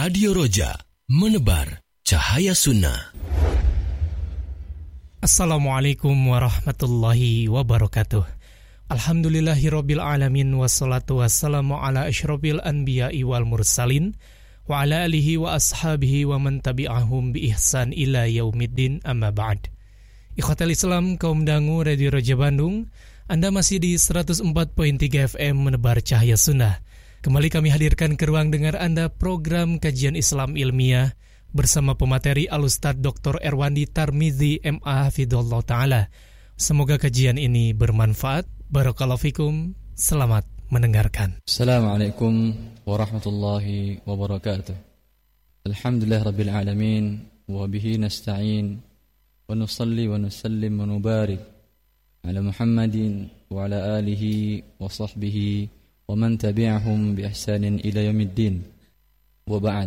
Radio Roja, menebar cahaya sunnah. Assalamualaikum warahmatullahi wabarakatuh. Alhamdulillahirabbil alamin, wassalatu wassalamu ala asyrofil anbiya'i wal mursalin wa ala alihi wa ashabihi wa man tabi'ahum bi ihsan ila yaumiddin, amma ba'd. Ikhwatal Islam, kaum dangu Radio Roja Bandung, Anda masih di 104.3 FM menebar cahaya sunnah. Kembali kami hadirkan ke ruang dengar Anda program kajian Islam ilmiah bersama pemateri Al-Ustadz Dr. Erwandi Tarmizi MA Hafidhullah Ta'ala. Semoga kajian ini bermanfaat. Barakallahu fikum. Selamat mendengarkan. Assalamualaikum warahmatullahi wabarakatuh. Alhamdulillah Rabbil Alamin. Wa bihi nasta'in. Wa nusalli wa nusallim wa nubarik ala Muhammadin wa ala alihi wa sahbihi wa man tabi'ahum bi ihsanin ila yaumiddin. Wa ba'd.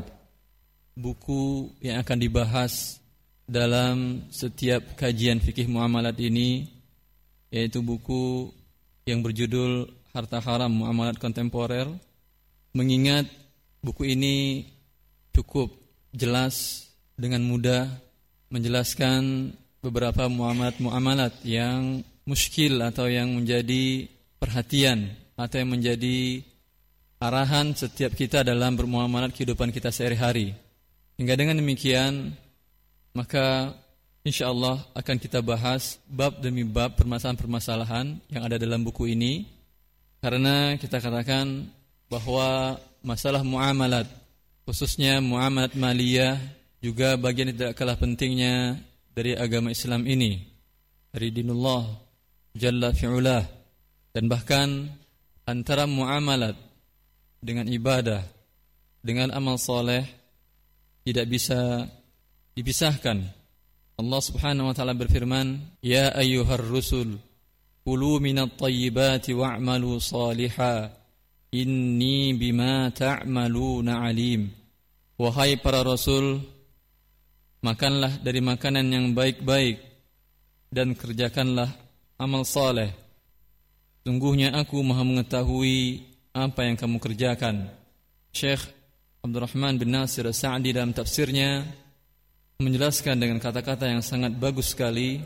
Buku yang akan dibahas dalam setiap kajian fikih muamalat ini yaitu buku yang berjudul Harta Haram Muamalat Kontemporer. Mengingat buku ini cukup jelas dengan mudah menjelaskan beberapa muamalat-muamalat yang muskil atau yang menjadi perhatian atau yang menjadi arahan setiap kita dalam bermuamalat kehidupan kita sehari-hari. Hingga dengan demikian, maka insyaallah akan kita bahas bab demi bab permasalahan-permasalahan yang ada dalam buku ini. Karena kita katakan bahwa masalah muamalat, khususnya muamalat maliyah, juga bagian tidak kalah pentingnya dari agama Islam ini, dari dinullah Jalla fi'ulah. Dan bahkan antara muamalat dengan ibadah, dengan amal soleh tidak bisa dipisahkan. Allah Subhanahu wa taala berfirman, "Ya ayyuhar rusul, kulu minat thayyibati wa'malu shalihan, inni bima ta'maluna alim." Wahai para rasul, makanlah dari makanan yang baik-baik dan kerjakanlah amal saleh. Sungguhnya aku Maha mengetahui apa yang kamu kerjakan. Syekh Abdurrahman bin Nasir As-Sa'di dalam tafsirnya menjelaskan dengan kata-kata yang sangat bagus sekali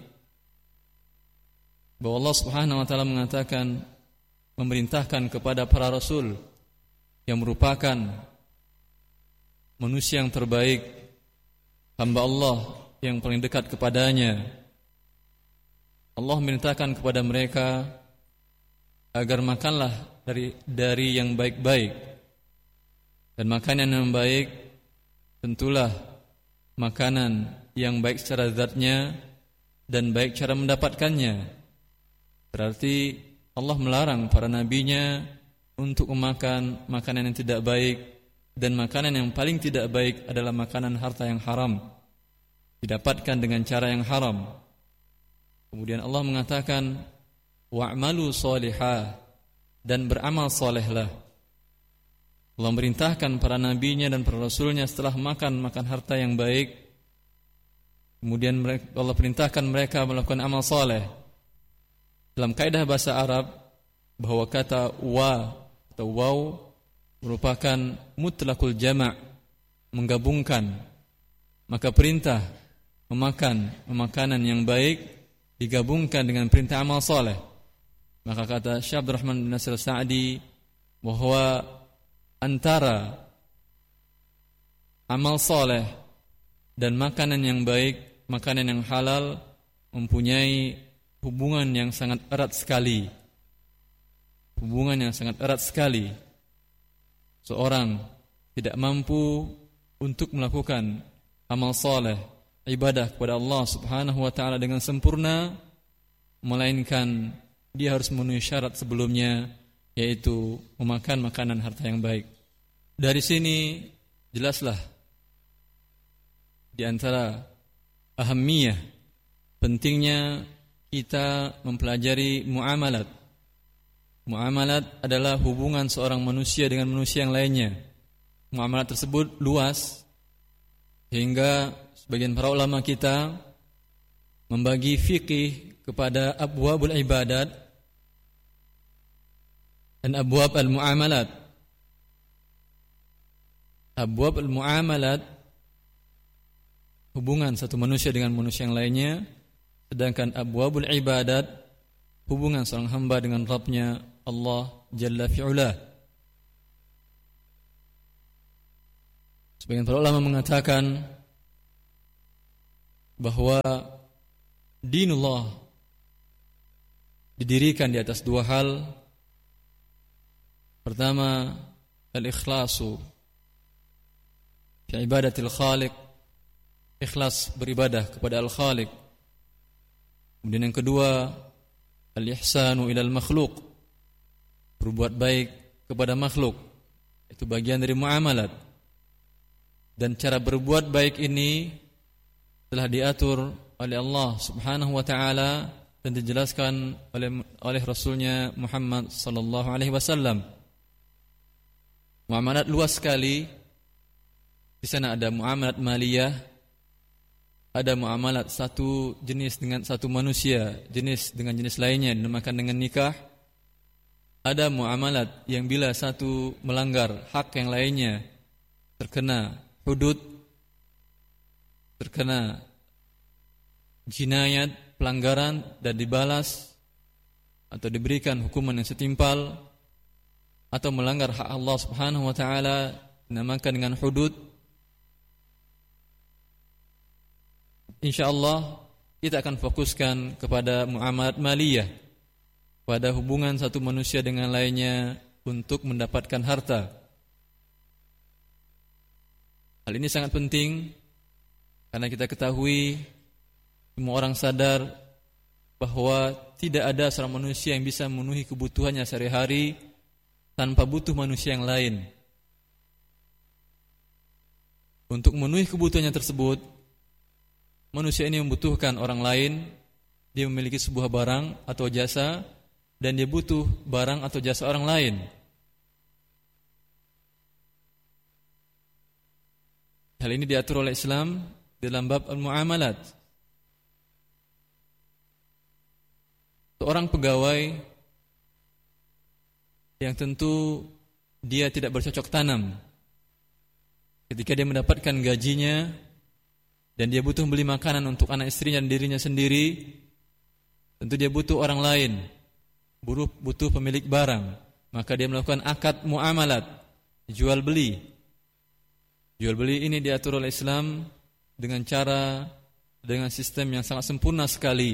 bahwa Allah Subhanahu wa taala mengatakan, memerintahkan kepada para rasul yang merupakan manusia yang terbaik, hamba Allah yang paling dekat kepadanya. Allah memerintahkan kepada mereka agar makanlah dari yang baik-baik. Dan makanan yang baik tentulah makanan yang baik secara zatnya dan baik cara mendapatkannya. Berarti Allah melarang para nabinya untuk memakan makanan yang tidak baik, dan makanan yang paling tidak baik adalah makanan harta yang haram, didapatkan dengan cara yang haram. Kemudian Allah mengatakan, wa'malu sholihah, dan beramal solehlah. Allah merintahkan para nabinya dan para rasulnya setelah makan harta yang baik, kemudian Allah perintahkan mereka melakukan amal soleh. Dalam kaidah bahasa Arab, bahwa kata wa atau waw merupakan mutlaqul jama', menggabungkan. Maka perintah memakan makanan yang baik digabungkan dengan perintah amal soleh. Maka kata Syekh Abdurrahman bin Nasir Sa'di bahwa antara amal soleh dan makanan yang baik, makanan yang halal, mempunyai hubungan yang sangat erat sekali. Hubungan yang sangat erat sekali. Seorang tidak mampu untuk melakukan amal soleh, ibadah kepada Allah Subhanahu wa taala dengan sempurna, melainkan dia harus memenuhi syarat sebelumnya, yaitu memakan makanan harta yang baik. Dari sini jelaslah di antara ahamiyah, pentingnya kita mempelajari muamalat. Muamalat adalah hubungan seorang manusia dengan manusia yang lainnya. Muamalat tersebut luas sehingga sebagian para ulama kita membagi fikih kepada abwabul ibadat dan abwab al-muamalat. abwab al-muamalat, hubungan satu manusia dengan manusia yang lainnya, sedangkan abwabul ibadat, hubungan seorang hamba dengan Rabbnya Allah Jalla fi'ula. Sebagian para ulama mengatakan bahwa dinullah didirikan di atas dua hal. Pertama, al-ikhlasu fi ibadatil khaliq, ikhlas beribadah kepada al-khaliq. Kemudian yang kedua, al-ihsanu ilal makhluk, berbuat baik kepada makhluk. Itu bagian dari muamalat. Dan cara berbuat baik ini telah diatur oleh Allah Subhanahu wa taala dan dijelaskan oleh Rasulnya Muhammad sallallahu alaihi wasallam. Muamalat luas sekali. Di sana ada muamalat maliyah, ada muamalat satu jenis dengan satu manusia, jenis dengan jenis lainnya dinamakan dengan nikah. Ada muamalat yang bila satu melanggar hak yang lainnya terkena hudud, terkena jinayat, pelanggaran dan dibalas atau diberikan hukuman yang setimpal, atau melanggar hak Allah Subhanahu wa taala dinamakan dengan hudud. Insyaallah kita akan fokuskan kepada muamalat maliyah, pada hubungan satu manusia dengan lainnya untuk mendapatkan harta. Hal ini sangat penting karena kita ketahui, semua orang sadar bahwa tidak ada seorang manusia yang bisa memenuhi kebutuhannya sehari-hari tanpa butuh manusia yang lain. Untuk memenuhi kebutuhannya tersebut, manusia ini membutuhkan orang lain. Dia memiliki sebuah barang atau jasa dan dia butuh barang atau jasa orang lain. Hal ini diatur oleh Islam dalam bab al-muamalat. Seorang pegawai yang tentu dia tidak bercocok tanam ketika dia mendapatkan gajinya dan dia butuh beli makanan untuk anak istrinya dan dirinya sendiri, tentu dia butuh orang lain, butuh pemilik barang, maka dia melakukan akad muamalat, jual beli. Jual beli ini diatur oleh Islam dengan sistem yang sangat sempurna sekali,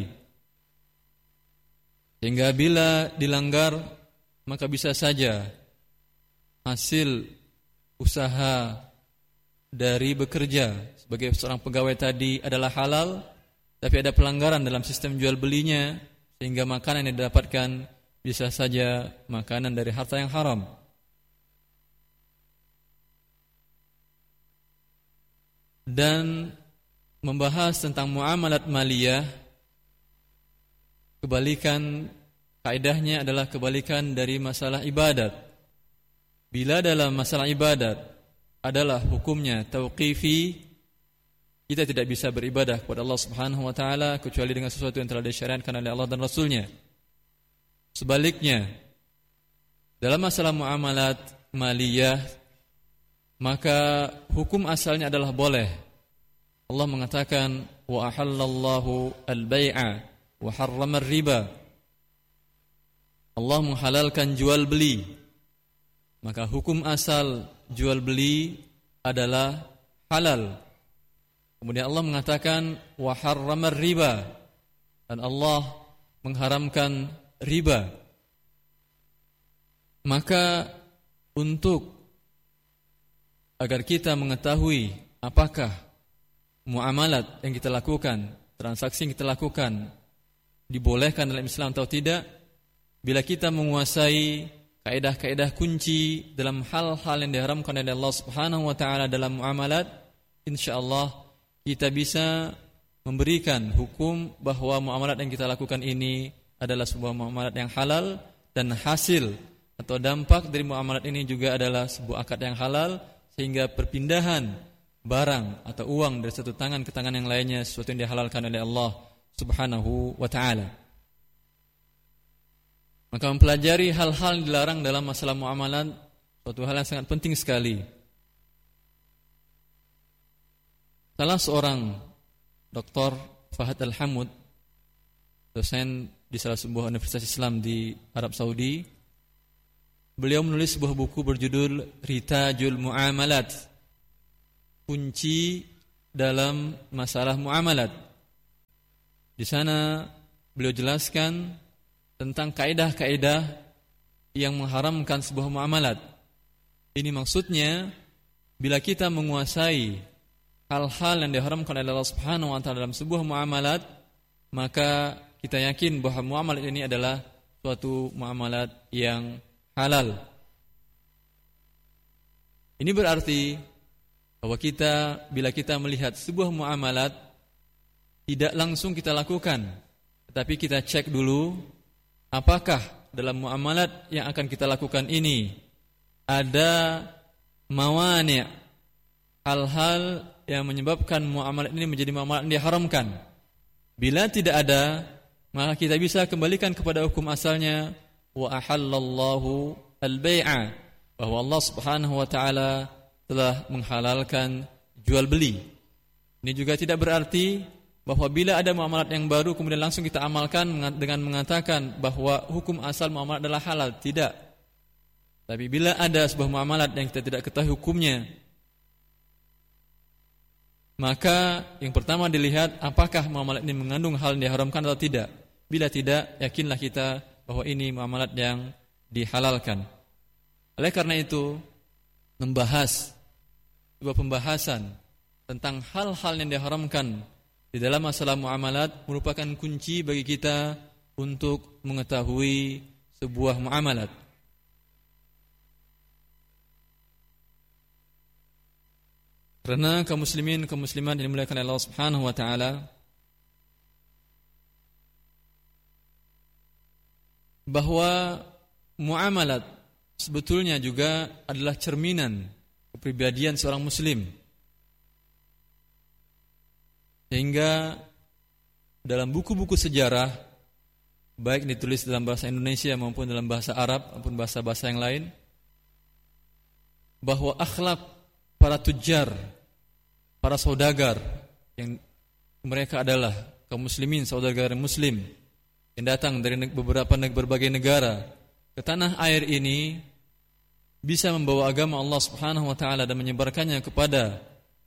sehingga bila dilanggar maka bisa saja hasil usaha dari bekerja sebagai seorang pegawai tadi adalah halal, tapi ada pelanggaran dalam sistem jual belinya sehingga makanan yang didapatkan bisa saja makanan dari harta yang haram. Dan membahas tentang muamalat maliyah, kebalikan kaidahnya adalah kebalikan dari masalah ibadat. Bila dalam masalah ibadat adalah hukumnya tauqifi, kita tidak bisa beribadah kepada Allah Subhanahu wa taala kecuali dengan sesuatu yang telah disyariatkan oleh Allah dan Rasulnya. Sebaliknya, dalam masalah muamalat maliyah, maka hukum asalnya adalah boleh. Allah mengatakan, wa ahallallahu al-bai'a wa harrama ar-riba. Allah menghalalkan jual beli, maka hukum asal jual beli adalah halal. Kemudian Allah mengatakan wa harrama riba, dan Allah mengharamkan riba. Maka agar kita mengetahui apakah muamalat yang kita lakukan, transaksi yang kita lakukan dibolehkan dalam Islam atau tidak, bila kita menguasai kaidah-kaidah kunci dalam hal-hal yang diharamkan oleh Allah Subhanahu wa taala dalam muamalat, insyaallah kita bisa memberikan hukum bahwa muamalat yang kita lakukan ini adalah sebuah muamalat yang halal, dan hasil atau dampak dari muamalat ini juga adalah sebuah akad yang halal, sehingga perpindahan barang atau uang dari satu tangan ke tangan yang lainnya sesuatu yang dihalalkan oleh Allah Subhanahu wa taala. Maka mempelajari hal-hal dilarang dalam masalah muamalat suatu hal yang sangat penting sekali. salah seorang Dr. Fahad Al-Hamud, dosen di salah sebuah universitas Islam di Arab Saudi, beliau menulis sebuah buku berjudul Ritajul Mu'amalat, kunci dalam masalah muamalat. Di sana beliau jelaskan tentang kaidah-kaidah yang mengharamkan sebuah muamalat. Ini maksudnya bila kita menguasai hal-hal yang diharamkan oleh Allah Subhanahu wa taala dalam sebuah muamalat, maka kita yakin bahwa muamalat ini adalah suatu muamalat yang halal. Ini berarti bahwa bila kita melihat sebuah muamalat, tidak langsung kita lakukan, tetapi kita cek dulu apakah dalam muamalat yang akan kita lakukan ini ada mawani', hal-hal yang menyebabkan muamalat ini menjadi muamalat yang diharamkan. Bila tidak ada, maka kita bisa kembalikan kepada hukum asalnya, wa ahallallahu al-bai'a, bahwa Allah Subhanahu wa taala telah menghalalkan jual beli. Ini juga tidak berarti bahwa bila ada muamalat yang baru kemudian langsung kita amalkan dengan mengatakan bahwa hukum asal muamalat adalah halal. Tidak. Tapi bila ada sebuah muamalat yang kita tidak ketahui hukumnya, maka yang pertama dilihat apakah muamalat ini mengandung hal yang diharamkan atau tidak. Bila tidak, yakinlah kita bahwa ini muamalat yang dihalalkan. Oleh karena itu, membahas sebuah pembahasan tentang hal-hal yang diharamkan di dalam masalah muamalat merupakan kunci bagi kita untuk mengetahui sebuah muamalat. Karena kaum muslimin, kaum muslimat yang dimuliakan Allah Subhanahu wa taala, bahwa muamalat sebetulnya juga adalah cerminan kepribadian seorang muslim. Sehingga dalam buku-buku sejarah, baik ditulis dalam bahasa Indonesia maupun dalam bahasa Arab maupun bahasa-bahasa yang lain, bahwa akhlak para tujar, para saudagar, yang mereka adalah kaum muslimin, saudagar muslim yang datang dari berbagai negara ke tanah air ini, bisa membawa agama Allah Subhanahu wa taala dan menyebarkannya kepada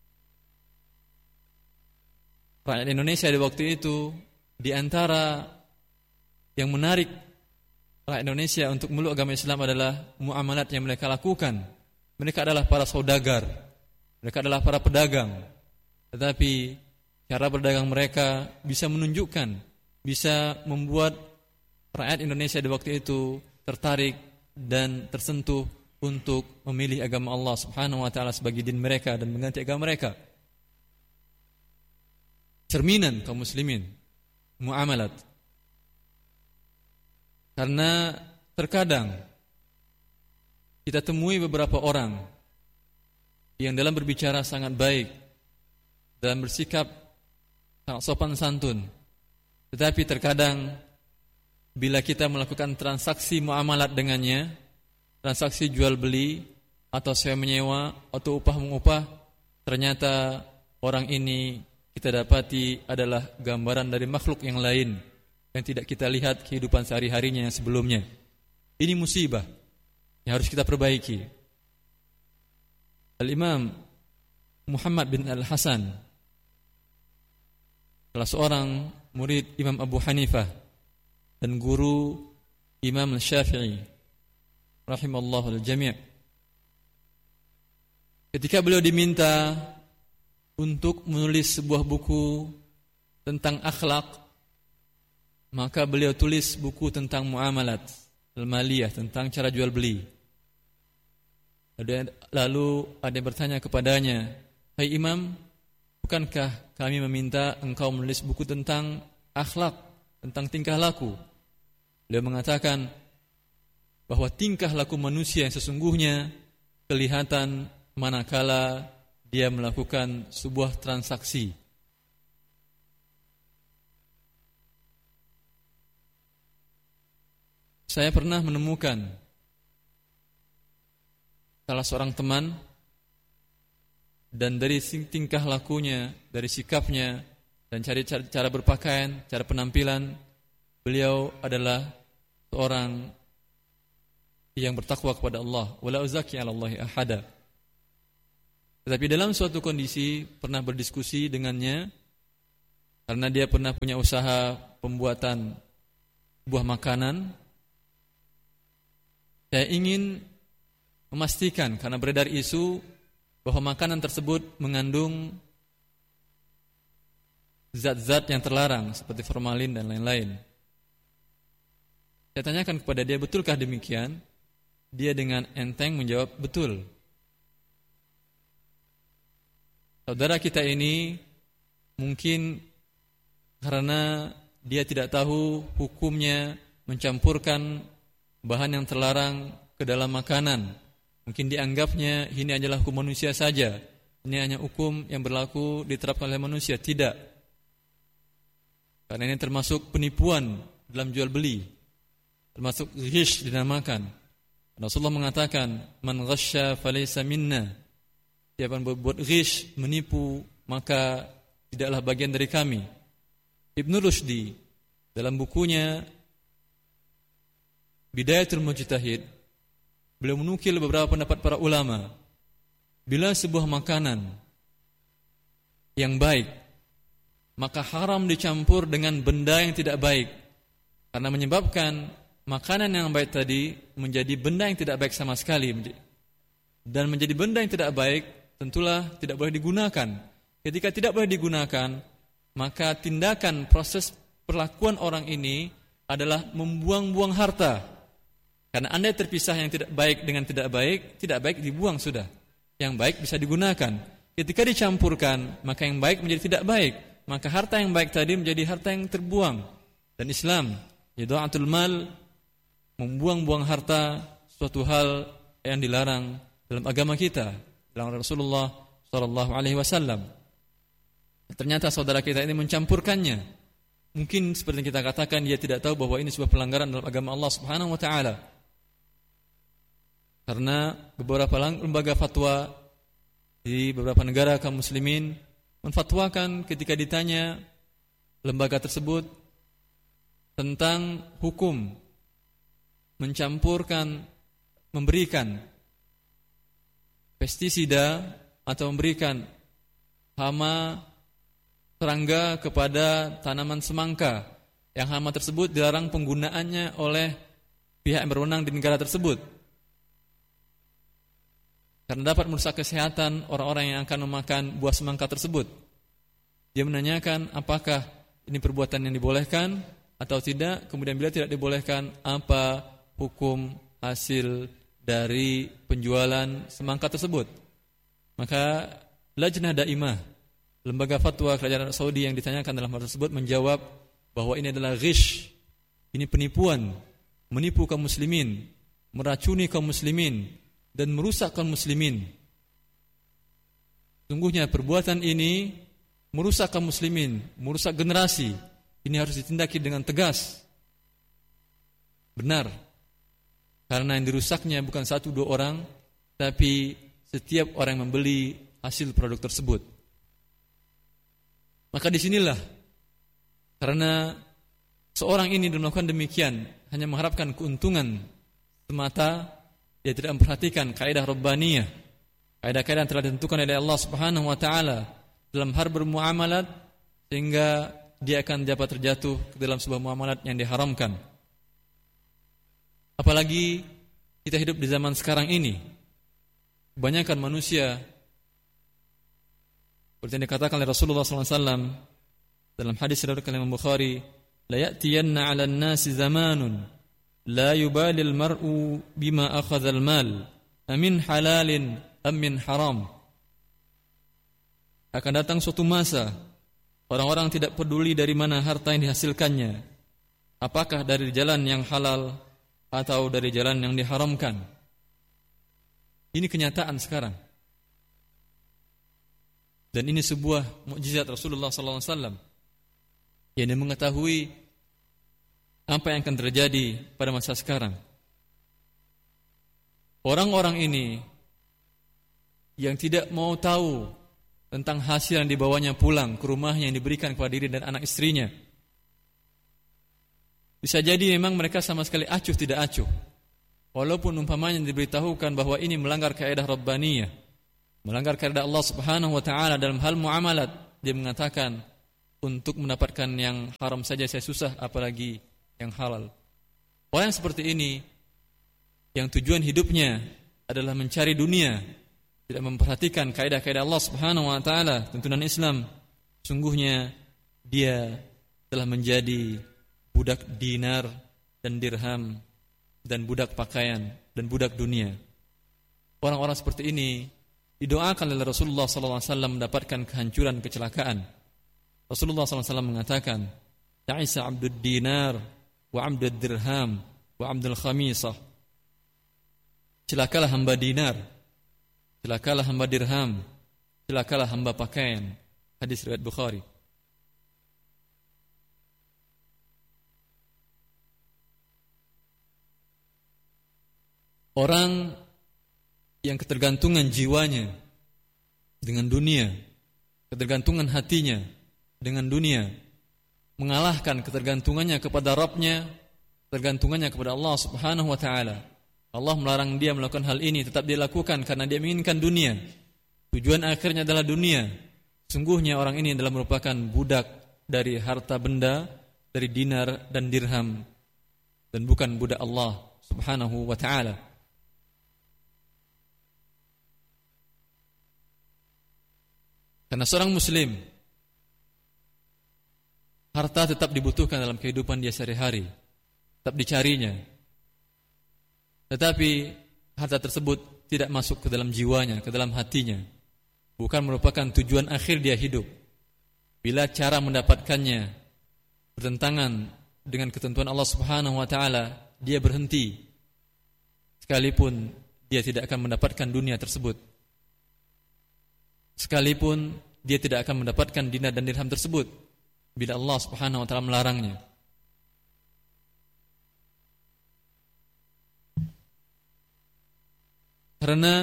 rakyat Indonesia di waktu itu. Di antara yang menarik rakyat Indonesia untuk meluk agama Islam adalah muamalat yang mereka lakukan. Mereka adalah para saudagar, mereka adalah para pedagang. Tetapi cara berdagang mereka bisa menunjukkan, bisa membuat rakyat Indonesia di waktu itu tertarik dan tersentuh untuk memilih agama Allah Subhanahu wa taala sebagai din mereka dan mengganti agama mereka. Cerminan kaum muslimin, muamalat. Karena terkadang kita temui beberapa orang yang dalam berbicara sangat baik, dalam bersikap sangat sopan santun, tetapi terkadang bila kita melakukan transaksi muamalat dengannya, transaksi jual beli atau sewa menyewa atau upah mengupah, ternyata orang ini kita dapati adalah gambaran dari makhluk yang lain yang tidak kita lihat kehidupan sehari-harinya yang sebelumnya. Ini musibah yang harus kita perbaiki. Al-Imam Muhammad bin Al-Hasan, salah seorang murid Imam Abu Hanifah dan guru Imam Syafi'i rahimallahu al-jami', ketika beliau diminta untuk menulis sebuah buku tentang akhlak, maka beliau tulis buku tentang muamalat al-maliyah, tentang cara jual beli. Lalu ada yang bertanya kepadanya, "Hai Imam, bukankah kami meminta engkau menulis buku tentang akhlak, tentang tingkah laku?" Beliau mengatakan bahwa tingkah laku manusia yang sesungguhnya kelihatan manakala dia melakukan sebuah transaksi. Saya pernah menemukan salah seorang teman dan dari tingkah lakunya, dari sikapnya, dan cara berpakaian, cara penampilan, beliau adalah seorang yang bertakwa kepada Allah. Wala uzaki 'ala Allahi ahada. Tetapi dalam suatu kondisi pernah berdiskusi dengannya karena dia pernah punya usaha pembuatan buah makanan. Saya ingin memastikan karena beredar isu bahwa makanan tersebut mengandung zat-zat yang terlarang seperti formalin dan lain-lain. Saya tanyakan kepada dia, betulkah demikian? Dia dengan enteng menjawab, betul. Saudara kita ini mungkin karena dia tidak tahu hukumnya mencampurkan bahan yang terlarang ke dalam makanan. Mungkin dianggapnya ini adalah hukum manusia saja. Ini hanya hukum yang berlaku diterapkan oleh manusia. Tidak. Karena ini termasuk penipuan dalam jual beli. Termasuk ghish dinamakan. Rasulullah mengatakan, man ghasya falaysa minna. Siapa yang berbuat ghish, menipu, maka tidaklah bagian dari kami. Ibnu Rushdi dalam bukunya Bidayatul Mujtahid, beliau menukil beberapa pendapat para ulama. Bila sebuah makanan yang baik, maka haram dicampur dengan benda yang tidak baik, karena menyebabkan makanan yang baik tadi menjadi benda yang tidak baik sama sekali. Dan menjadi benda yang tidak baik tentulah tidak boleh digunakan. Ketika tidak boleh digunakan, maka tindakan proses perlakuan orang ini adalah membuang-buang harta. Karena andai terpisah yang tidak baik dengan tidak baik dibuang sudah. Yang baik bisa digunakan. Ketika dicampurkan, maka yang baik menjadi tidak baik. Maka harta yang baik tadi menjadi harta yang terbuang. Dan Islam, idha'atul mal, membuang-buang harta, suatu hal yang dilarang dalam agama kita, dalam Rasulullah SAW. Ternyata saudara kita ini mencampurkannya. Mungkin seperti yang kita katakan, dia tidak tahu bahwa ini sebuah pelanggaran dalam agama Allah Subhanahu wa taala. Karena beberapa lembaga fatwa di beberapa negara kaum muslimin menfatwakan ketika ditanya lembaga tersebut tentang hukum mencampurkan, memberikan pestisida atau memberikan hama serangga kepada tanaman semangka, yang hama tersebut dilarang penggunaannya oleh pihak yang berwenang di negara tersebut karena dapat merusak kesehatan orang-orang yang akan memakan buah semangka tersebut. Dia menanyakan apakah ini perbuatan yang dibolehkan atau tidak. Kemudian bila tidak dibolehkan, apa hukum hasil dari penjualan semangka tersebut? Maka Lajnah Daimah, lembaga fatwa kerajaan Saudi yang ditanyakan dalam hal tersebut, menjawab bahwa ini adalah ghish, ini penipuan, menipu kaum muslimin, meracuni kaum muslimin dan merusak kaum muslimin. Sungguhnya perbuatan ini merusak kaum muslimin, merusak generasi. Ini harus ditindaki dengan tegas. Benar. Karena yang dirusaknya bukan 1-2 orang, tapi setiap orang yang membeli hasil produk tersebut. Maka disinilah, karena seorang ini melakukan demikian hanya mengharapkan keuntungan semata, dia tidak memperhatikan kaidah rabbaniyah, kaidah-kaidah yang telah ditentukan oleh Allah Subhanahu wa taala dalam hal bermuamalat, sehingga dia akan dapat terjatuh ke dalam sebuah muamalat yang diharamkan. Apalagi kita hidup di zaman sekarang ini, kebanyakan manusia seperti yang dikatakan oleh Rasulullah SAW dalam hadis riwayat Imam Bukhari, la ya'tiyanna 'alan nasi zamanun la yubali al-mar'u bima akhadha al-mal amin halalin am min haram. Akan datang suatu masa orang-orang tidak peduli dari mana harta yang dihasilkannya, apakah dari jalan yang halal atau dari jalan yang diharamkan. Ini kenyataan sekarang. Dan ini sebuah mukjizat Rasulullah SAW yang dia mengetahui apa yang akan terjadi pada masa sekarang. Orang-orang ini yang tidak mau tahu tentang hasil yang dibawanya pulang ke rumahnya yang diberikan kepada diri dan anak istrinya. Bisa jadi memang mereka sama sekali acuh tidak acuh. Walaupun umpamanya diberitahukan bahwa ini melanggar kaidah Rabbaniyah, melanggar kaidah Allah Subhanahu wa taala dalam hal muamalat, dia mengatakan untuk mendapatkan yang haram saja saya susah, apalagi yang halal. Orang yang seperti ini, yang tujuan hidupnya adalah mencari dunia, tidak memperhatikan kaidah-kaidah Allah Subhanahu wa taala, tuntunan Islam, sungguhnya dia telah menjadi budak dinar dan dirham dan budak pakaian dan budak dunia. Orang-orang seperti ini didoakan oleh Rasulullah SAW mendapatkan kehancuran, kecelakaan. Rasulullah SAW mengatakan, "Ta'isa 'abdud dinar wa 'abdud dirham wa 'abdul khamisah." Celakalah hamba dinar, celakalah hamba dirham, celakalah hamba pakaian. Hadis riwayat Bukhari. Orang yang ketergantungan jiwanya dengan dunia, ketergantungan hatinya dengan dunia, mengalahkan ketergantungannya kepada Rabb-nya, ketergantungannya kepada Allah Subhanahu wa taala. Allah melarang dia melakukan hal ini, tetap dia lakukan karena dia menginginkan dunia. Tujuan akhirnya adalah dunia. Sungguhnya orang ini adalah merupakan budak dari harta benda, dari dinar dan dirham, dan bukan budak Allah Subhanahu wa taala. Karena seorang muslim, harta tetap dibutuhkan dalam kehidupan dia sehari-hari, tetap dicarinya. Tetapi harta tersebut tidak masuk ke dalam jiwanya, ke dalam hatinya, bukan merupakan tujuan akhir dia hidup. Bila cara mendapatkannya bertentangan dengan ketentuan Allah Subhanahu wa taala, dia berhenti, sekalipun dia tidak akan mendapatkan dunia tersebut, sekalipun dia tidak akan mendapatkan dinar dan dirham tersebut bila Allah Subhanahu wa taala melarangnya. Karena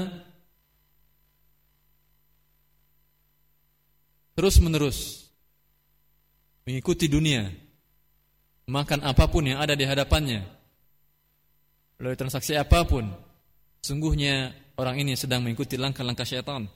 terus-menerus mengikuti dunia, makan apapun yang ada di hadapannya, melalui transaksi apapun, sungguhnya orang ini sedang mengikuti langkah-langkah syaitan.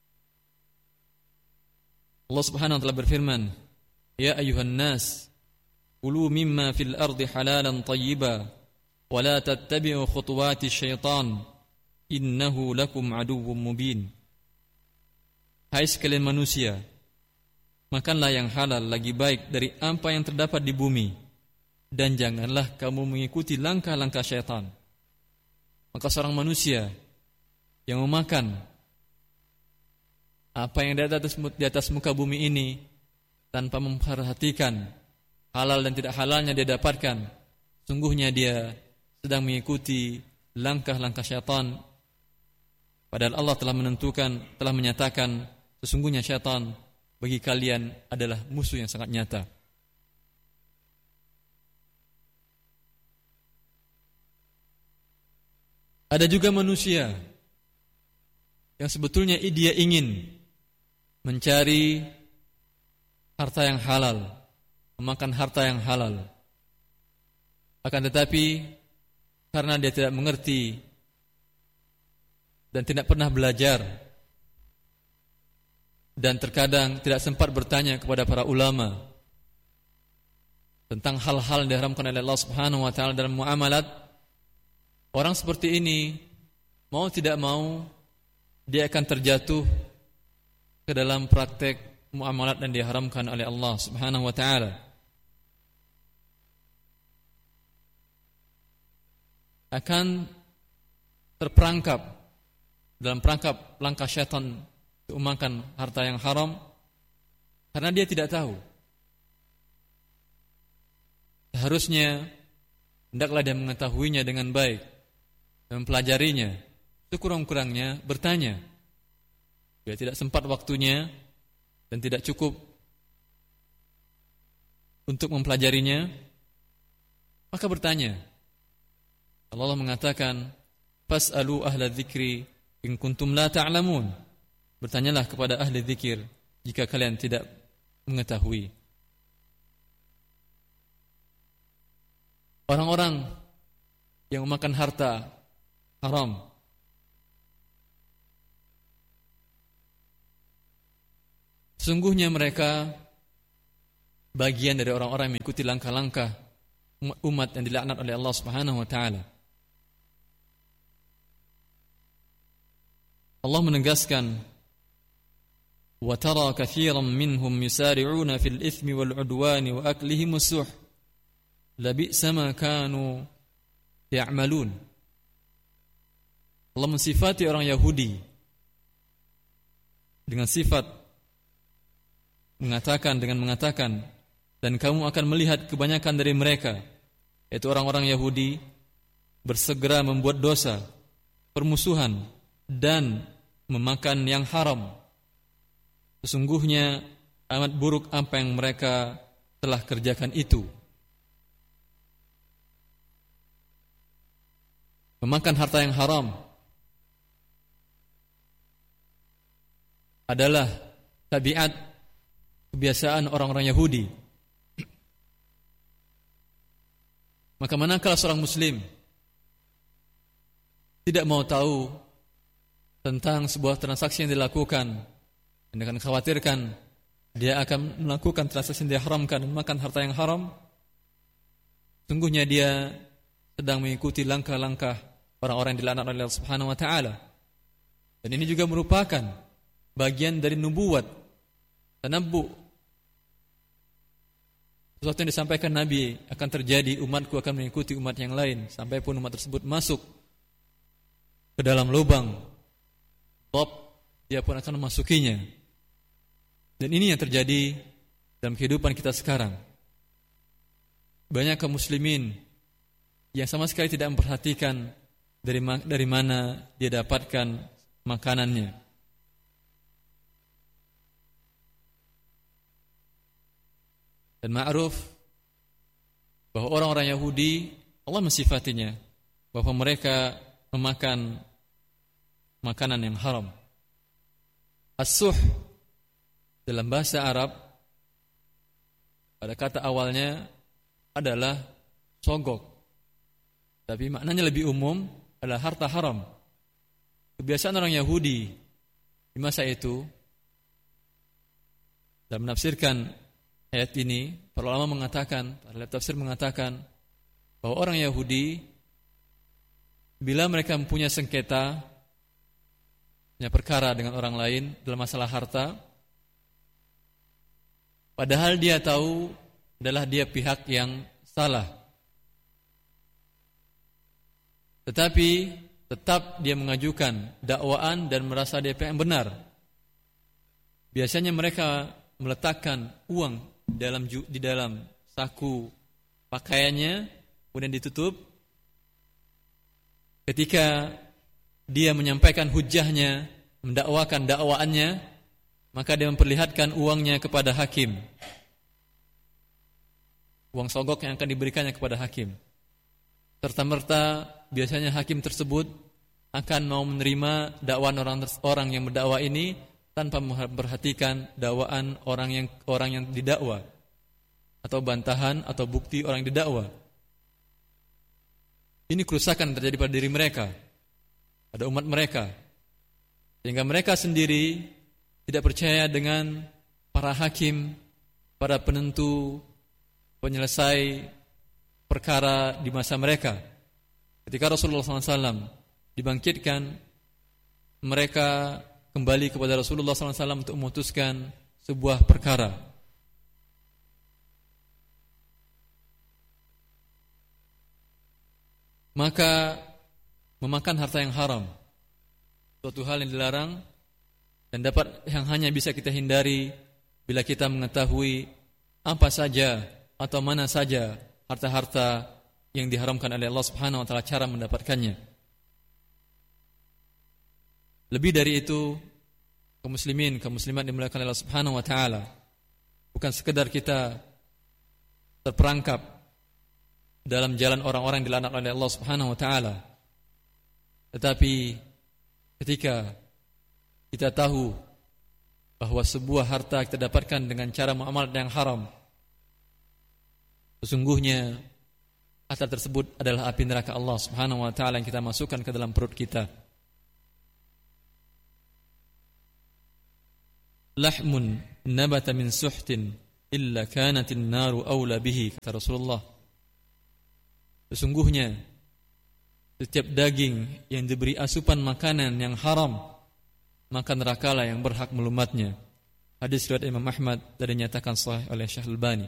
Allah Subhanahu wa taala berfirman, "Ya ayuhan nas, kulu mimma fil ardi halalan tayyiba, wa la tattabi'u khutuwati syaitan, innahu lakum aduwwum mubin." Hai sekalian manusia, makanlah yang halal lagi baik dari apa yang terdapat di bumi, dan janganlah kamu mengikuti langkah-langkah syaitan. Maka seorang manusia yang memakan apa yang di atas muka bumi ini tanpa memperhatikan halal dan tidak halalnya dia dapatkan, sungguhnya dia sedang mengikuti langkah-langkah syaitan. Padahal Allah telah menentukan, telah menyatakan, sesungguhnya syaitan bagi kalian adalah musuh yang sangat nyata. Ada juga manusia yang sebetulnya dia ingin mencari harta yang halal, memakan harta yang halal. Akan tetapi karena dia tidak mengerti dan tidak pernah belajar, dan terkadang tidak sempat bertanya kepada para ulama tentang hal-hal yang diharamkan oleh Allah Subhanahu wa taala dalam muamalat, orang seperti ini mau tidak mau dia akan terjatuh ke dalam praktek muamalat yang diharamkan oleh Allah Subhanahu wa taala. Akan terperangkap dalam perangkap langkah syaitan untuk memakan harta yang haram karena dia tidak tahu. Seharusnya hendaklah dia mengetahuinya dengan baik, mempelajarinya, sekurang-kurangnya bertanya. Dia tidak sempat waktunya dan tidak cukup untuk mempelajarinya, maka bertanya. Allah mengatakan, "Fas'alu ahla dzikri in kuntum la ta'lamun." bertanyalah kepada ahli dzikir jika kalian tidak mengetahui. Orang-orang yang memakan harta haram, sesungguhnya mereka bagian dari orang-orang yang mengikuti langkah-langkah umat yang dilaknat oleh Allah Subhanahu wa taala. Allah menegaskan, "Wa tara katsiran minhum yusari'una fil itsmi wal 'udwani wa aklihim as-suh. Labi'sa ma kanu ya'malun." Allah mensifati orang Yahudi dengan sifat mengatakan, dan kamu akan melihat kebanyakan dari mereka, yaitu orang-orang Yahudi, bersegera membuat dosa, permusuhan, dan memakan yang haram. Sesungguhnya amat buruk apa yang mereka telah kerjakan itu. Memakan harta yang haram adalah tabiat kebiasaan orang-orang Yahudi. Maka manakala seorang muslim tidak mau tahu tentang sebuah transaksi yang dilakukan, dan akan khawatirkan dia akan melakukan transaksi yang diharamkan dan makan harta yang haram, sungguhnya dia sedang mengikuti langkah-langkah orang-orang yang dilaknat oleh Allah Subhanahu wa taala. Dan ini juga merupakan bagian dari nubuwat, tanabbu. Sesuatu yang disampaikan Nabi akan terjadi, umatku akan mengikuti umat yang lain, sampai pun umat tersebut masuk ke dalam lubang, dia pun akan memasukinya. Dan ini yang terjadi dalam kehidupan kita sekarang. Banyak kaum muslimin yang sama sekali tidak memperhatikan dari mana dia dapatkan makanannya. Dan ma'ruf bahwa orang-orang Yahudi, Allah mensifatinya bahwa mereka memakan makanan yang haram. As-suh dalam bahasa Arab pada kata awalnya adalah sogok, tapi maknanya lebih umum adalah harta haram. Kebiasaan orang Yahudi di masa itu, dalam menafsirkan ayat ini, para ulama mengatakan, para tafsir mengatakan bahwa orang Yahudi bila mereka mempunyai sengketa, punya perkara dengan orang lain dalam masalah harta, padahal dia tahu adalah dia pihak yang salah, tetapi tetap dia mengajukan dakwaan dan merasa dia pihak yang benar. Biasanya mereka meletakkan uang di dalam saku pakaiannya, kemudian ditutup. Ketika dia menyampaikan hujahnya, mendakwakan dakwaannya, maka dia memperlihatkan uangnya kepada hakim, uang sogok yang akan diberikannya kepada hakim. Serta-merta biasanya hakim tersebut akan mau menerima dakwaan orang yang mendakwa ini tanpa memperhatikan dakwaan orang yang didakwa, atau bantahan atau bukti orang yang didakwa. Ini kerusakan yang terjadi pada diri mereka, pada umat mereka, sehingga mereka sendiri tidak percaya dengan para hakim, para penentu, penyelesai perkara di masa mereka. Ketika Rasulullah SAW dibangkitkan, mereka kembali kepada Rasulullah SAW untuk memutuskan sebuah perkara. Maka memakan harta yang haram, suatu hal yang dilarang dan yang hanya bisa kita hindari bila kita mengetahui apa saja atau mana saja harta-harta yang diharamkan oleh Allah Subhanahu wa taala, cara mendapatkannya. Lebih dari itu, kaum muslimin, kaum muslimat dimuliakan oleh Allah Subhanahu wa taala, bukan sekedar kita terperangkap dalam jalan orang-orang yang dilaknat oleh Allah Subhanahu wa taala, tetapi ketika kita tahu bahwa sebuah harta kita dapatkan dengan cara muamalah yang haram, sesungguhnya harta tersebut adalah api neraka Allah Subhanahu wa taala yang kita masukkan ke dalam perut kita. Lahmun nabata min suhtin illa kanatin naru aula bihi, kata Rasulullah. Sesungguhnya setiap daging yang diberi asupan makanan yang haram, maka nerakalah yang berhak melumatnya. Hadis riwayat Imam Ahmad dan dinyatakan sahih oleh Syekh Al-Albani.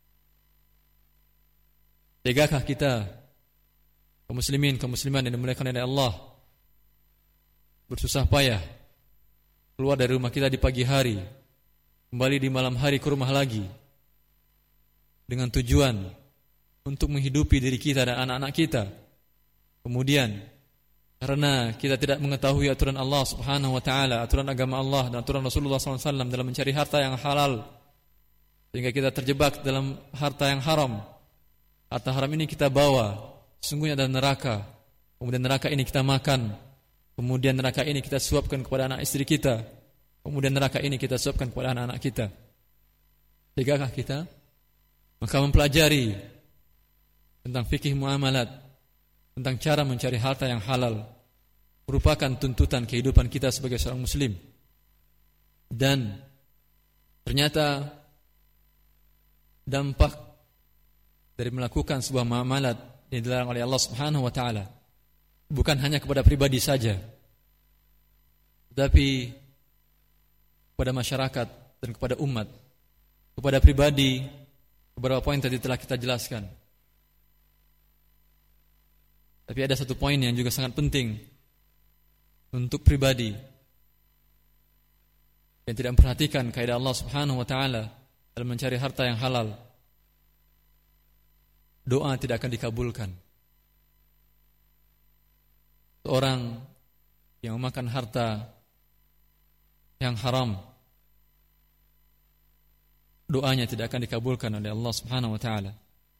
Tegakah kita, kaum muslimin, kaum muslimat yang dimuliakan oleh Allah, bersusah payah keluar dari rumah kita di pagi hari, kembali di malam hari ke rumah lagi, dengan tujuan untuk menghidupi diri kita dan anak-anak kita. Kemudian karena kita tidak mengetahui aturan Allah Subhanahu wa taala, aturan agama Allah dan aturan Rasulullah SAW dalam mencari harta yang halal, sehingga kita terjebak dalam harta yang haram. Harta haram ini kita bawa, sesungguhnya adalah neraka. Kemudian neraka ini kita makan, kemudian neraka ini kita suapkan kepada anak istri kita, kemudian neraka ini kita suapkan kepada anak-anak kita. Tegakah kita? Maka mempelajari tentang fikih muamalat, tentang cara mencari harta yang halal, merupakan tuntutan kehidupan kita sebagai seorang muslim. Dan ternyata dampak dari melakukan sebuah muamalat yang dilarang oleh Allah Subhanahu wa taala bukan hanya kepada pribadi saja, tetapi kepada masyarakat dan kepada umat. Kepada pribadi, beberapa poin tadi telah kita jelaskan. Tapi ada satu poin yang juga sangat penting untuk pribadi yang tidak memperhatikan kaidah Allah Subhanahu wa taala dalam mencari harta yang halal. Doa tidak akan dikabulkan. Seorang yang memakan harta yang haram, doanya tidak akan dikabulkan oleh Allah Subhanahu wa taala.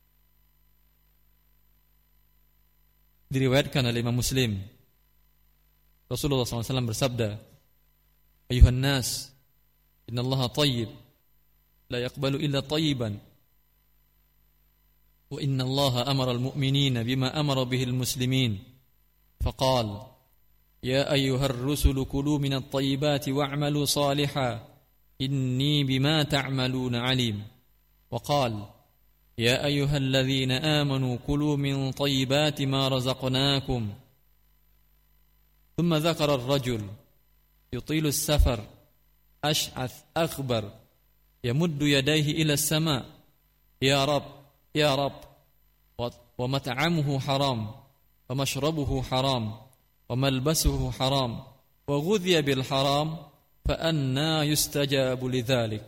Diriwayatkan oleh Imam Muslim, Rasulullah SAW bersabda, "Ayuhan nas, innallaha tayyib, la yaqbalu illa tayyiban, wa innallaha amara al-mu'minina bima amara bihi al-muslimin, faqal, ya ayyuhar rusulu kulu minat tayyibati wa'malu salihan, inni bima ta'maluna alim, wa qala, يا أيها الذين آمنوا كلوا من طيبات ما رزقناكم ثم ذكر الرجل يطيل السفر أشعث أخبر يمد يديه إلى السماء يا رب يا رب ومطعمه حرام ومشربه حرام وملبسه حرام وغذي بالحرام فأنى يستجاب لذلك.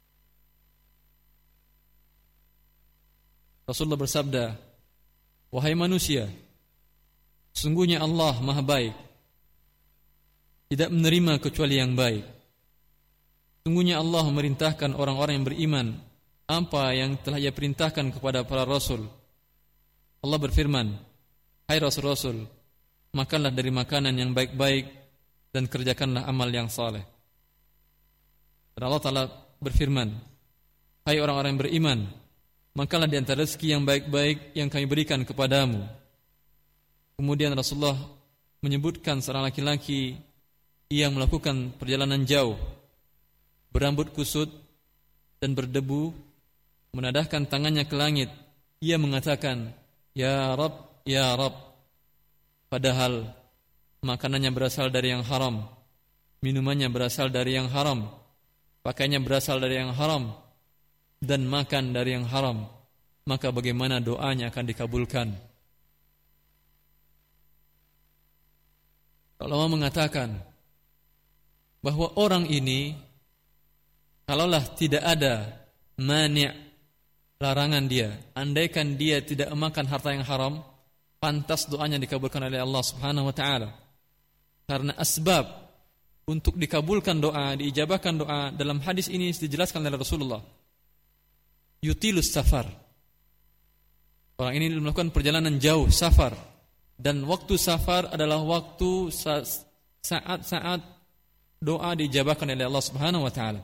Rasulullah bersabda, wahai manusia, sesungguhnya Allah Maha Baik, tidak menerima kecuali yang baik. Sesungguhnya Allah memerintahkan orang-orang yang beriman apa yang telah Ia perintahkan kepada para rasul. Allah berfirman, hai rasul-rasul, makanlah dari makanan yang baik-baik dan kerjakanlah amal yang saleh. Dan Allah Ta'ala berfirman, hai orang-orang yang beriman, makanlah di antara rezeki yang baik-baik yang kami berikan kepadamu. Kemudian Rasulullah menyebutkan seorang laki-laki yang melakukan perjalanan jauh, berambut kusut dan berdebu, menadahkan tangannya ke langit. Ia mengatakan, ya Rabb, ya Rabb. Padahal makanannya berasal dari yang haram, minumannya berasal dari yang haram, pakaiannya berasal dari yang haram, dan makan dari yang haram, maka bagaimana doanya akan dikabulkan? Ulama mengatakan bahwa orang ini, kalaulah tidak ada mani', larangan dia, andaikan dia tidak memakan harta yang haram, pantas doanya dikabulkan oleh Allah Subhanahu wa taala. Karena asbab untuk dikabulkan doa, diijabahkan doa dalam hadis ini dijelaskan oleh Rasulullah. Yutilus safar. Orang ini melakukan perjalanan jauh, safar. Dan waktu safar adalah waktu saat-saat doa diijabahkan oleh Allah Subhanahu wa taala.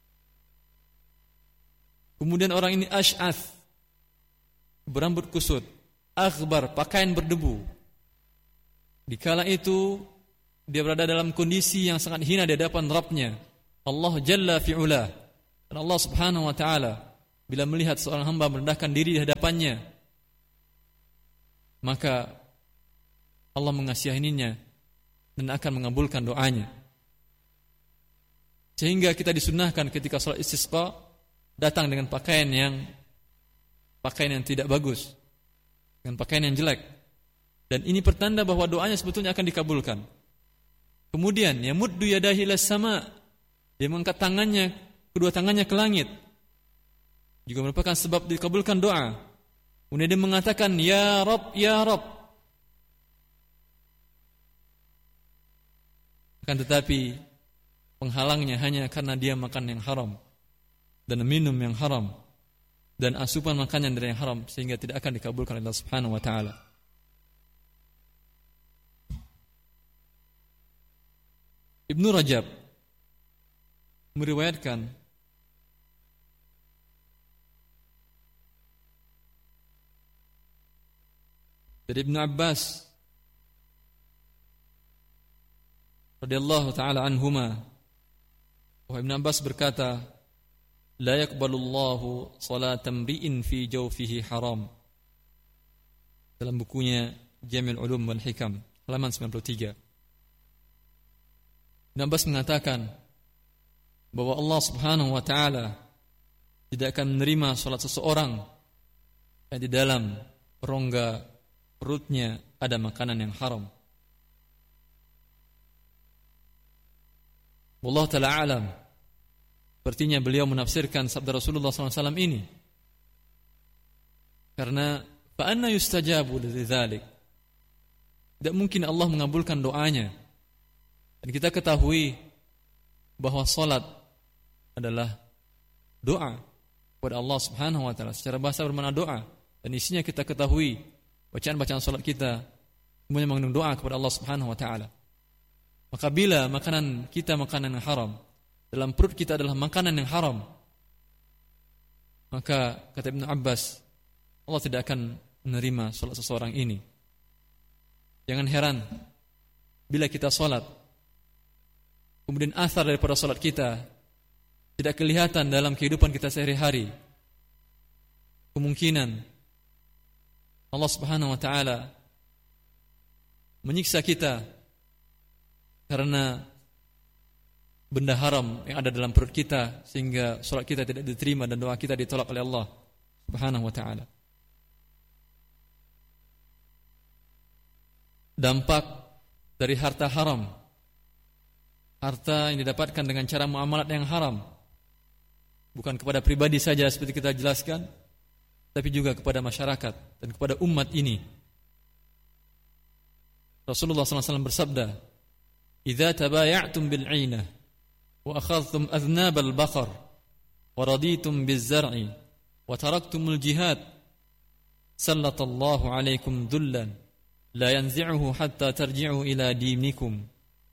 Kemudian orang ini asy'ath, berambut kusut, aghbar, pakaian berdebu. Dikala itu dia berada dalam kondisi yang sangat hina di hadapan Rabb-Nya, Allah Jalla fi'ula. Dan Allah Subhanahu wa taala bila melihat seorang hamba merendahkan diri di hadapannya, maka Allah mengasihaninya dan akan mengabulkan doanya. Sehingga kita disunnahkan ketika salat istisqa datang dengan pakaian yang tidak bagus, dengan pakaian yang jelek. Dan ini pertanda bahwa doanya sebetulnya akan dikabulkan. Kemudian yamuddu yadahi ilas sama, dia mengangkat tangannya, kedua tangannya ke langit, juga merupakan sebab dikabulkan doa. Kemudian dia mengatakan ya Rabb, ya Rabb. Akan tetapi penghalangnya hanya karena dia makan yang haram dan minum yang haram dan asupan makanan dari yang haram, sehingga tidak akan dikabulkan oleh Allah Subhanahu wa taala. Ibnu Rajab meriwayatkan dari Ibnu Abbas radhiyallahu taala anhuma, bahwa Ibnu Abbas berkata, la yaqbalullahu salatan mri'in fi jawfihi haram, dalam bukunya Jami'ul Ulum wal Hikam halaman 93. Ibnu Abbas mengatakan bahwa Allah Subhanahu wa taala tidak akan menerima salat seseorang yang di dalam rongga perutnya ada makanan yang haram. Wallahu ta'ala alam. Sepertinya beliau menafsirkan sabda Rasulullah SAW ini, karena fa'anna yustajabu lidzalik, tidak mungkin Allah mengabulkan doanya. Dan kita ketahui bahwa salat adalah doa kepada Allah Subhanahu wa taala, secara bahasa bermakna doa, dan isinya kita ketahui bacaan-bacaan salat kita semuanya mengandung doa kepada Allah Subhanahu wa taala. Maka bila makanan kita makanan yang haram, dalam perut kita adalah makanan yang haram, maka kata Ibnu Abbas, Allah tidak akan menerima salat seseorang ini. Jangan heran bila kita salat, kemudian athar daripada salat kita tidak kelihatan dalam kehidupan kita sehari-hari. Kemungkinan Allah Subhanahu wa taala menyiksa kita karena benda haram yang ada dalam perut kita, sehingga salat kita tidak diterima dan doa kita ditolak oleh Allah Subhanahu wa taala. Dampak dari harta haram, harta yang didapatkan dengan cara muamalat yang haram, bukan kepada pribadi saja seperti kita jelaskan, tapi juga kepada masyarakat dan kepada umat ini. Rasulullah SAW bersabda, "Idza tabaya'tum bil-'ainah wa akhadhtum adhnab al-baqar wa raditum biz-zar'i wa taraktumul jihad, sallatallahu 'alaikum dhullan la yanzi'uhu hatta tarji'u ila dinikum."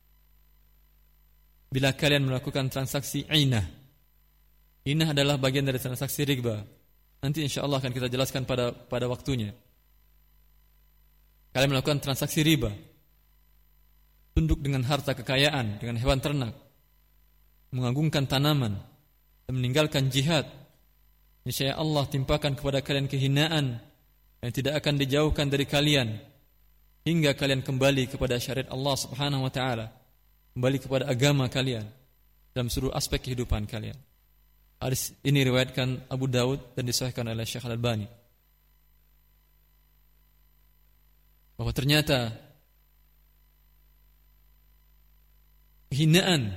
Bila kalian melakukan transaksi ainah, ainah adalah bagian dari transaksi riba. Nanti insyaallah akan kita jelaskan pada waktunya. Kalian melakukan transaksi riba, tunduk dengan harta kekayaan, dengan hewan ternak, mengagungkan tanaman, dan meninggalkan jihad, niscaya Allah timpakan kepada kalian kehinaan yang tidak akan dijauhkan dari kalian hingga kalian kembali kepada syariat Allah Subhanahu wa taala, kembali kepada agama kalian dalam seluruh aspek kehidupan kalian. Hadis ini riwayatkan Abu Daud dan disahihkan oleh Syekh Al-Albani. Bahwa ternyata kehinaan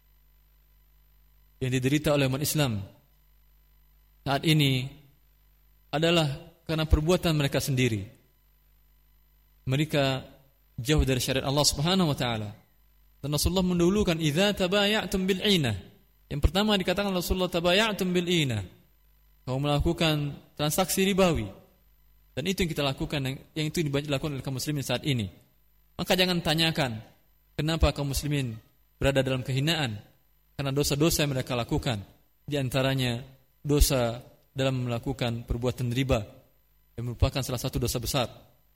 yang diderita oleh umat Islam saat ini adalah karena perbuatan mereka sendiri. Mereka jauh dari syariat Allah Subhanahu wa taala. Dan Rasulullah mendahulukan idza tabaya'tum bil 'ainah. Yang pertama dikatakan Rasulullah, tabaya'tum bil 'ainah. Kamu melakukan transaksi ribawi. Dan itu yang kita lakukan, yang itu dilakukan oleh kaum muslimin saat ini. Maka jangan tanyakan kenapa kaum muslimin berada dalam kehinaan karena dosa-dosa yang mereka lakukan. Di antaranya dosa dalam melakukan perbuatan riba yang merupakan salah satu dosa besar.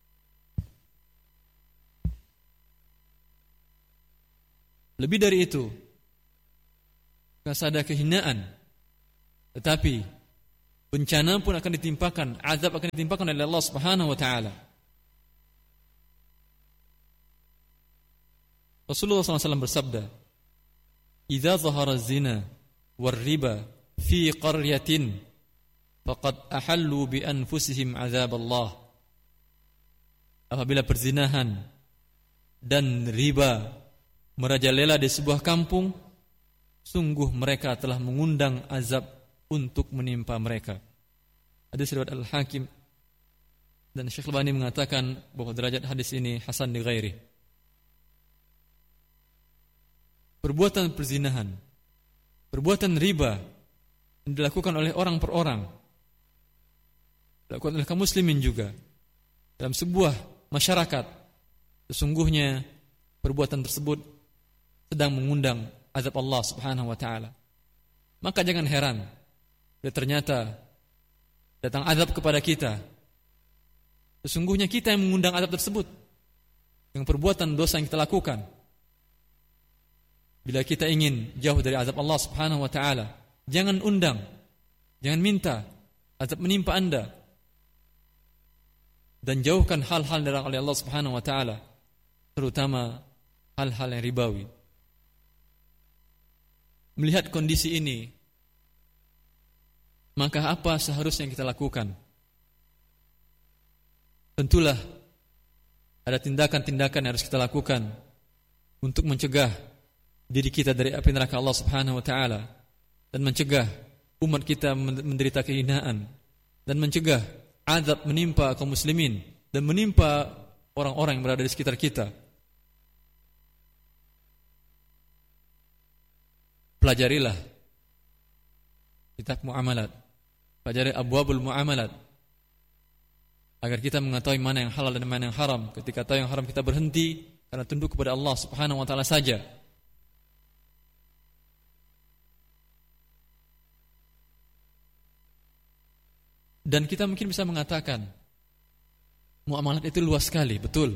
Lebih dari itu, bukan saja kehinaan, tetapi bencana pun akan ditimpakan, azab akan ditimpakan oleh Allah Subhanahu wa taala. Rasulullah SAW bersabda, "Idza zahara az-zina war-riba fi qaryatin faqad ahallu bi anfusihim azab Allah." Apabila perzinahan dan riba merajalela di sebuah kampung, sungguh mereka telah mengundang azab untuk menimpa mereka. Hadis riwayat Al-Hakim, dan Syekh Al-Albani mengatakan bahwa derajat hadis ini hasan li ghairi. Perbuatan perzinahan, perbuatan riba yang dilakukan oleh orang per orang, dilakukan oleh kaum muslimin juga dalam sebuah masyarakat, sesungguhnya perbuatan tersebut sedang mengundang azab Allah Subhanahu wa taala. Maka jangan heran bila ternyata datang azab kepada kita. Sesungguhnya kita yang mengundang azab tersebut dengan perbuatan dosa yang kita lakukan. Bila kita ingin jauh dari azab Allah Subhanahu wa taala, jangan undang, jangan minta azab menimpa Anda. Dan jauhkan hal-hal yang dilarang oleh Allah Subhanahu wa taala, terutama hal-hal yang ribawi. Melihat kondisi ini, maka apa seharusnya kita lakukan? Tentulah ada tindakan-tindakan yang harus kita lakukan untuk mencegah diri kita dari api neraka Allah Subhanahu wa taala, dan mencegah umat kita menderita kehinaan, dan mencegah azab menimpa kaum muslimin dan menimpa orang-orang yang berada di sekitar kita. Pelajarilah kitab muamalat, pelajari abwabul muamalat, agar kita mengetahui mana yang halal dan mana yang haram. Ketika tahu yang haram, kita berhenti karena tunduk kepada Allah Subhanahu wa taala saja. Dan kita mungkin bisa mengatakan muamalat itu luas sekali, betul.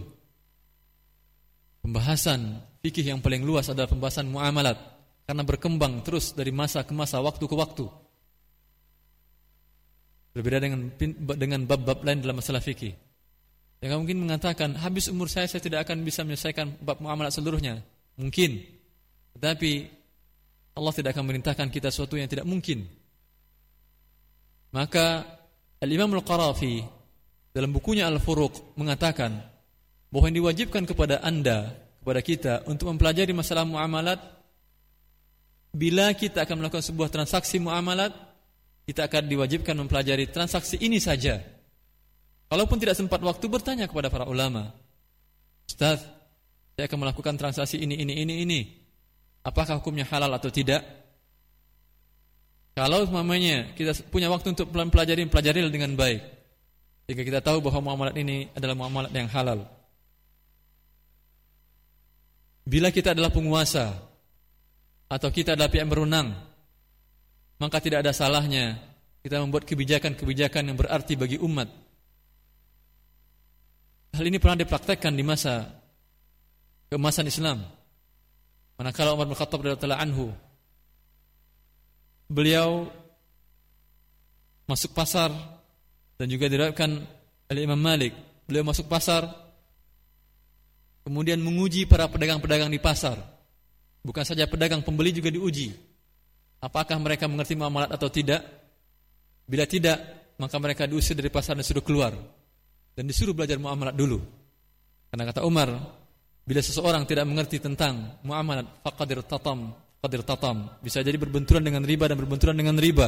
Pembahasan fikih yang paling luas adalah pembahasan muamalat, karena berkembang terus dari masa ke masa, waktu ke waktu. Berbeda dengan bab-bab lain dalam masalah fikih. Yang mungkin mengatakan, habis umur saya tidak akan bisa menyelesaikan bab muamalat seluruhnya. Mungkin, tetapi Allah tidak akan merintahkan kita sesuatu yang tidak mungkin. Maka Al-Imam Al-Qarafi dalam bukunya Al-Furuq mengatakan bahwa yang diwajibkan kepada Anda, kepada kita, untuk mempelajari masalah muamalat, bila kita akan melakukan sebuah transaksi muamalat, kita akan diwajibkan mempelajari transaksi ini saja. Kalaupun tidak sempat waktu, bertanya kepada para ulama, Ustaz, saya akan melakukan transaksi ini. Apakah hukumnya halal atau tidak? Kalau umpamanya kita punya waktu untuk pelajari dengan baik, sehingga kita tahu bahwa muamalat ini adalah muamalat yang halal. Bila kita adalah penguasa atau kita adalah pihak yang berwenang, maka tidak ada salahnya kita membuat kebijakan-kebijakan yang berarti bagi umat. Hal ini pernah dipraktekkan di masa keemasan Islam. Manakala Umar bin Khattab radhiyallahu anhu, beliau masuk pasar, dan juga diriwayatkan oleh Imam Malik, beliau masuk pasar kemudian menguji para pedagang-pedagang di pasar. Bukan saja pedagang, pembeli juga diuji. Apakah mereka mengerti muamalat atau tidak? Bila tidak, maka mereka diusir dari pasar dan disuruh keluar, dan disuruh belajar muamalat dulu. Karena kata Umar, bila seseorang tidak mengerti tentang muamalat, faqadir tatam, bisa jadi berbenturan dengan riba dan berbenturan dengan riba.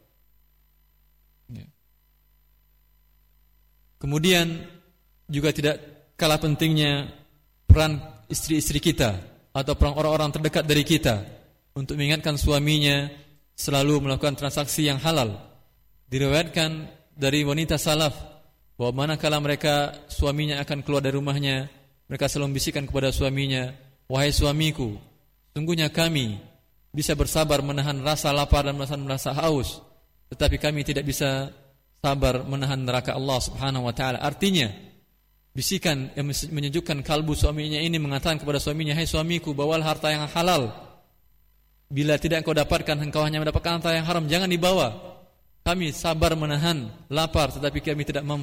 Kemudian juga tidak kalah pentingnya peran istri-istri kita atau peran orang-orang terdekat dari kita untuk mengingatkan suaminya selalu melakukan transaksi yang halal. Diriwayatkan dari wanita salaf bahwa manakala mereka suaminya akan keluar dari rumahnya, mereka selalu membisikkan kepada suaminya, "Wahai suamiku, Sungguhnya kami bisa bersabar menahan rasa lapar dan rasa haus, tetapi kami tidak bisa sabar menahan neraka Allah Subhanahu wa taala. Artinya, bisikan yang menyejukkan kalbu suaminya ini mengatakan kepada suaminya, "Hai suamiku, bawalah harta yang halal. Bila tidak engkau dapatkan, engkau hanya mendapatkan harta yang haram, jangan dibawa." Kami sabar menahan lapar, tetapi kami tidak mampu